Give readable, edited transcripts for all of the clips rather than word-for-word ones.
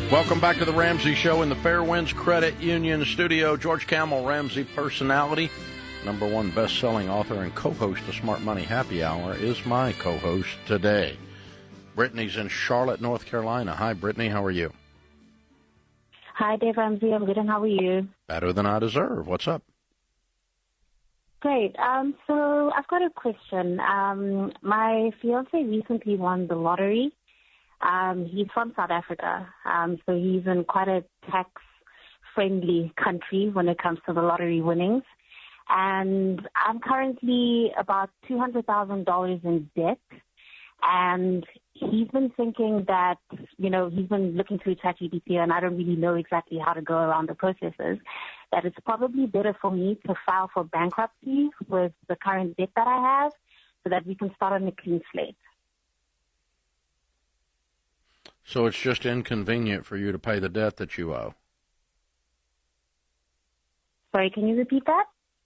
Welcome back to the Ramsey Show in the Fairwinds Credit Union studio. George Kamel, Ramsey personality, #1 best-selling author and co-host of Smart Money Happy Hour, is my co-host today. Brittany's in Charlotte, North Carolina. Hi, Brittany. How are you? Hi, Dave Ramsey. I'm good, and how are you? Better than I deserve. What's up? Great. So I've got a question. My fiance recently won the lottery. He's from South Africa, so he's in quite a tax-friendly country when it comes to the lottery winnings. And I'm currently about $200,000 in debt. And he's been thinking that, he's been looking through ChatGPT, and I don't really know exactly how to go around the processes, that it's probably better for me to file for bankruptcy with the current debt that I have so that we can start on a clean slate. So it's just inconvenient for you to pay the debt that you owe. Sorry, can you repeat that?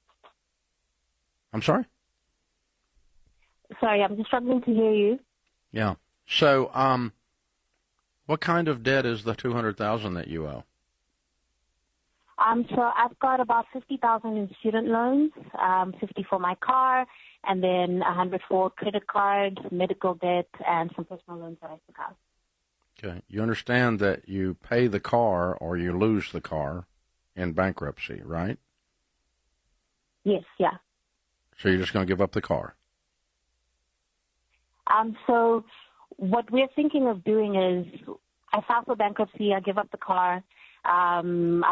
I'm sorry? Sorry, I'm just struggling to hear you. Yeah. So, what kind of debt is the $200,000 that you owe? So I've got about $50,000 in student loans, $50 for my car, and then $100 for credit cards, medical debt, and some personal loans that I took out. Okay. You understand that you pay the car or you lose the car in bankruptcy, right? Yes, yeah. So you're just going to give up the car? So what we're thinking of doing is I file for bankruptcy, I give up the car,